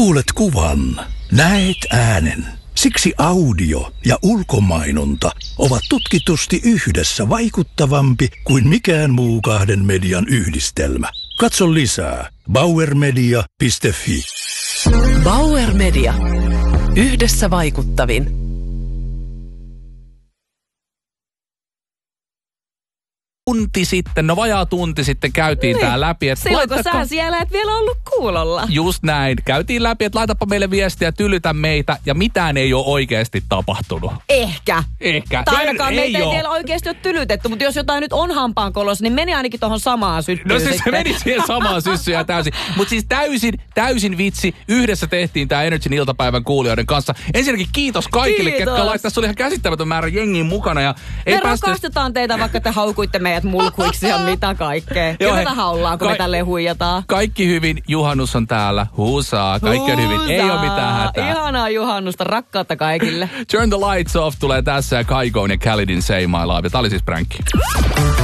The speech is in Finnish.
Kuulet kuvan, näet äänen. Siksi audio ja ulkomainonta ovat tutkitusti yhdessä vaikuttavampi kuin mikään muu kahden median yhdistelmä. Katso lisää bauermedia.fi. Bauer Media. Yhdessä vaikuttavin. Vajaa tunti sitten käytiin tää läpi. Silloin kun sä siellä et vielä ollut kuulolla. Just näin. Käytiin läpi, että laitapa meille viestiä, tylytä meitä, ja mitään ei ole oikeasti tapahtunut. Ehkä. Tai ainakaan meitä ei ole vielä oikeasti ole tylytetty, mutta jos jotain nyt on hampaankolossa, niin meni ainakin tohon samaan syssyyn. No siis se meni siihen samaan syssyyn ja täysin. Mutta siis täysin vitsi. Yhdessä tehtiin tää Energyn iltapäivän kuulijoiden kanssa. Ensinnäkin kiitos kaikille, ketkä laittaisi. Tässä oli ihan käsittämätön määrä jengiä mukana. Ja me rakastetaan teitä, vaikka te haukuitte meidät mulkuiksi ja mitä kaikkea. Ketä haullaan, kun me tälleen huijataan. Kaikki hyvin. Juhannus on täällä. Huusaa. Kaikki on hyvin. Ei ole mitään hätää. Ihanaa juhannusta. Rakkautta kaikille. Turn the Lights Off tulee tässä ja Kaigoon ja Khalidin Say My Love. Ja tää oli siis pränkki.